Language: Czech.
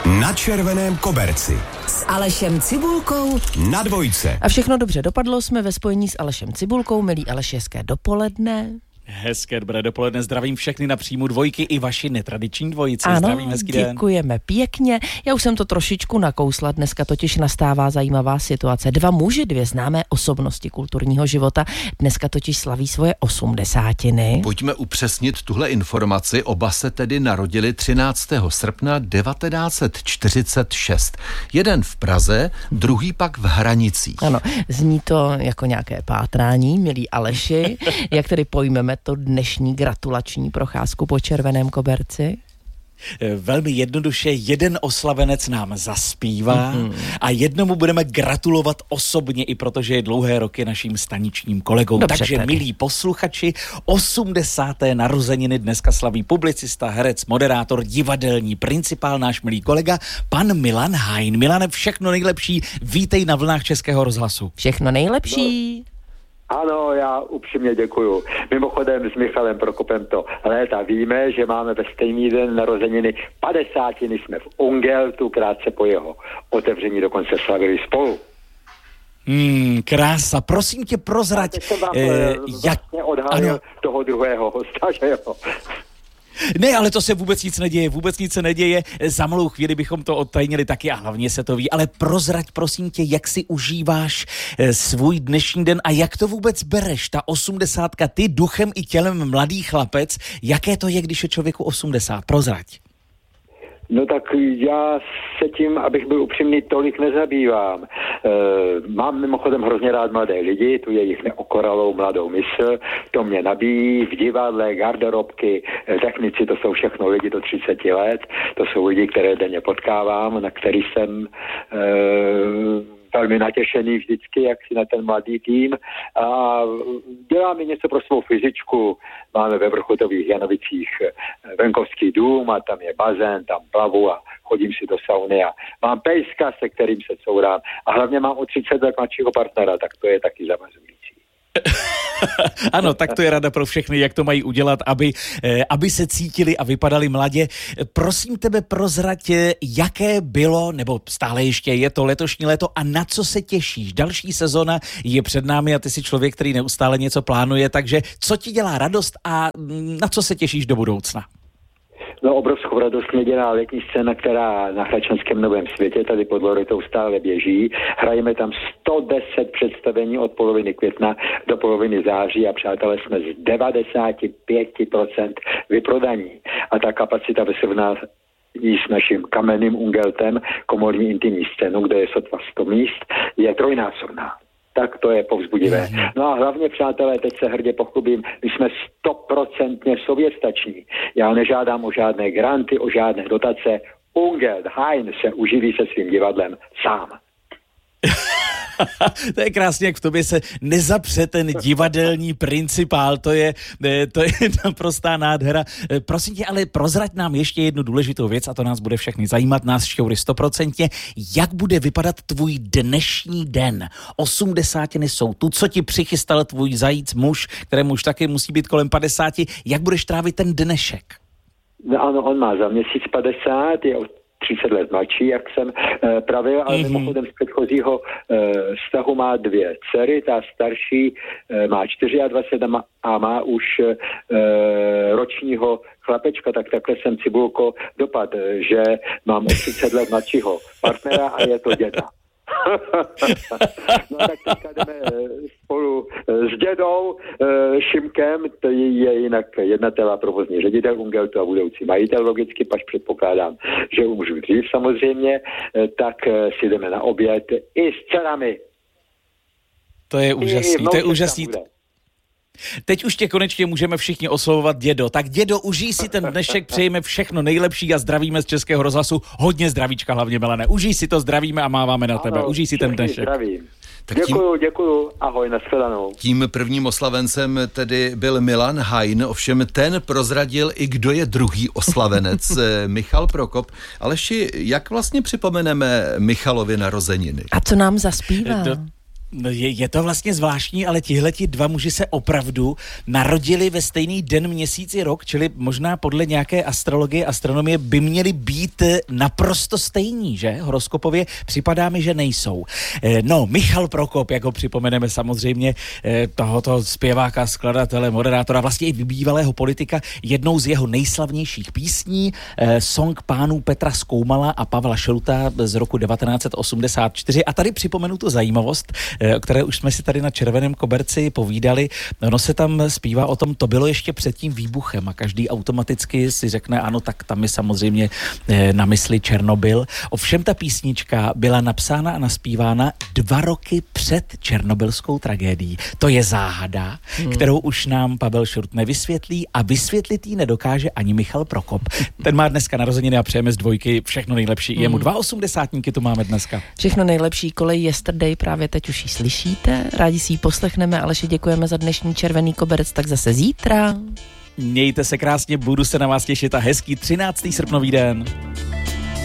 Na červeném koberci. S Alešem Cibulkou. Na dvojce. A všechno dobře dopadlo, jsme ve spojení s Alešem Cibulkou. Milý Aleš, hezké dopoledne. Hezké dobré dopoledne, zdravím všechny na příjmu dvojky i vaši netradiční dvojici. Ano, zdravím, hezký den. Děkujeme pěkně. Já už jsem to trošičku nakousla, dneska totiž nastává zajímavá situace. 2 muži, 2 známé osobnosti kulturního života, dneska totiž slaví svoje 80. Pojďme upřesnit tuhle informaci. Oba se tedy narodili 13. srpna 1946. Jeden v Praze, druhý pak v Hranicích. Ano, zní to jako nějaké pátrání, milí Aleši. Jak tedy pojmeme to dnešní gratulační procházku po červeném koberci? Velmi jednoduše, jeden oslavenec nám zaspívá a jednomu budeme gratulovat osobně, i protože je dlouhé roky naším staničním kolegou. Dobře, takže, tedy. milí posluchači, 80. narozeniny dneska slaví publicista, herec, moderátor, divadelní principál, náš milý kolega, pan Milan Hein. Milane, všechno nejlepší, vítej na vlnách Českého rozhlasu. Všechno nejlepší. Ano, já upřímně děkuju. Mimochodem s Michalem Prokopem to léta víme, že máme ve stejný den narozeniny 50. jsme v Ungeltu, krátce po jeho otevření dokonce slavili spolu. Krása, prosím tě prozrať. Teď jsem vám vlastně odhalil toho druhého hosta, že jo? Ne, ale to se vůbec nic se neděje. Za malou chvíli bychom to odtajnili taky a hlavně se to ví, ale prozrať prosím tě, jak si užíváš svůj dnešní den a jak to vůbec bereš, ta 80, ty duchem i tělem mladý chlapec, jaké to je, když je člověku 80, prozrať. No tak já se tím, abych byl upřímný, tolik nezabývám. Mám mimochodem hrozně rád mladé lidi, tu jejich neokoralou mladou mysl, to mě nabíjí v divadle, garderobky, technici, to jsou všechno lidi do 30 let, to jsou lidi, které denně potkávám, na který jsem velmi natěšený vždycky, jak si na ten mladý tým a děláme něco pro svou fyzičku. Máme ve Vrchotových Janovicích venkovský dům a tam je bazén, tam plavu a chodím si do sauny a mám pejska, se kterým se courám a hlavně mám o 30 let mladšího partnera, tak to je taky zavazující. Ano, tak to je rada pro všechny, jak to mají udělat, aby se cítili a vypadali mladě. Prosím tebe prozrať, jaké bylo, nebo stále ještě je to letošní léto a na co se těšíš? Další sezona je před námi a ty jsi člověk, který neustále něco plánuje, takže co ti dělá radost a na co se těšíš do budoucna? No, obrovskou radost mě dělá letní scéna, která na Hradčanském Novém Světě, tady pod Loritou stále běží. Hrajeme tam 110 představení od poloviny května do poloviny září a přátelé jsme z 95% vyprodaní. A ta kapacita ve srovnání s naším kamenným Ungeltem, komorní intimní scénu, kde je sotva 100 míst, je trojnásobná. Tak to je povzbudivé. No a hlavně, přátelé, teď se hrdě pochlubím, my jsme 100% soběstační. Já nežádám o žádné granty, o žádné dotace. Ungelt Hein se uživí se svým divadlem sám. To je krásně, jak v tobě se nezapře ten divadelní principál, to je naprostá nádhera. Prosím tě, ale prozrať nám ještě jednu důležitou věc a to nás bude všechny zajímat, nás šťoury 100%. Jak bude vypadat tvůj dnešní den? 80 jsou tu, co ti přichystal tvůj zajíc muž, kterému už taky musí být kolem 50. Jak budeš trávit ten dnešek? No ano, on má za měsíc 50, je 30 let mladší, jak jsem pravil, ale mimochodem z předchozího vztahu má 2 dcery, ta starší má 24 a má už ročního chlapečka, tak takhle jsem Cibulko dopad, že mám o 30 let mladšího partnera a je to děda. No tak teďka jdeme spolu s dědou Šimkem, to je jinak jednatel a provozní ředitel Ungeltu a budoucí majitel logicky, pač předpokládám, že umřu dřív samozřejmě, tak si jdeme na oběd i s dcerami. To je úžasný, to je úžasný. Teď už tě konečně můžeme všichni oslovovat dědo. Tak dědo, užij si ten dnešek, přejeme všechno nejlepší a zdravíme z Českého rozhlasu. Hodně zdravíčka hlavně, Milane. Užij si to, zdravíme a máváme na tebe. Užij si ten dnešek. Zdravím. Tak Děkuju. Ahoj, nashledanou. Tím prvním oslavencem tedy byl Milan Hein, ovšem ten prozradil i kdo je druhý oslavenec, Michal Prokop. Aleši, jak vlastně připomeneme Michalovi narozeniny? A co nám zaspívá? No je to vlastně zvláštní, ale tihleti dva muži se opravdu narodili ve stejný den, měsíc i rok, čili možná podle nějaké astrologie, astronomie by měli být naprosto stejní, že? Horoskopově připadá mi, že nejsou. No, Michal Prokop, jak ho připomeneme samozřejmě, tohoto zpěváka, skladatele, moderátora, vlastně i bývalého politika, jednou z jeho nejslavnějších písní, song pánů Petra Skoumala a Pavla Šruta z roku 1984. A tady připomenu tu zajímavost, o které už jsme si tady na Červeném koberci povídali. Ono se tam zpívá o tom, to bylo ještě před tím výbuchem a každý automaticky si řekne, ano, tak tam je samozřejmě na mysli Černobyl. Ovšem ta písnička byla napsána a naspívána 2 roky před černobylskou tragédií. To je záhada, kterou už nám Pavel Šrut nevysvětlí a vysvětlit jí nedokáže ani Michal Prokop. Ten má dneska narozeniny a přejeme z Dvojky všechno nejlepší. Jemu 82 tu máme dneska. Všechno nejlepší, kolej Yesterday, právě teď už ji slyšíte. Rádi si ji poslechneme, Aleši, děkujeme za dnešní Červený koberec, tak zase zítra. Mějte se krásně, budu se na vás těšit a hezký 13. srpnový den.